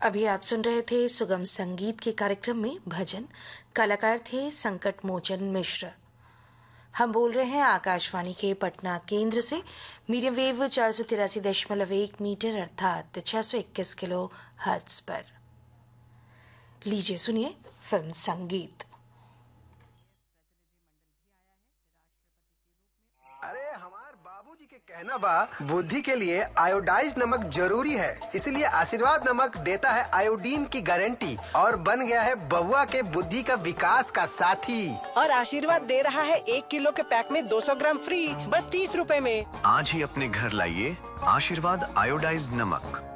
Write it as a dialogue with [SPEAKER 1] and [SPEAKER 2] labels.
[SPEAKER 1] अभी आप सुन रहे थे सुगम संगीत के कार्यक्रम में भजन। कलाकार थे संकट मोचन मिश्र। हम बोल रहे हैं आकाशवाणी के पटना केंद्र से मीडियम वेव 483.1 मीटर अर्थात 621 किलो हर्ट्ज पर। लीजिए सुनिए फिल्म संगीत।
[SPEAKER 2] अरे हमार बाबूजी के कहना बा बुद्धि के लिए आयोडाइज नमक जरूरी है, इसलिए आशीर्वाद नमक देता है आयोडीन की गारंटी और बन गया है बबुआ के बुद्धि का विकास का साथी।
[SPEAKER 3] और आशीर्वाद दे रहा है 1 किलो के पैक में 200 ग्राम फ्री, बस 30 रुपए में।
[SPEAKER 4] आज ही अपने घर लाइए आशीर्वाद आयोडाइज्ड नमक।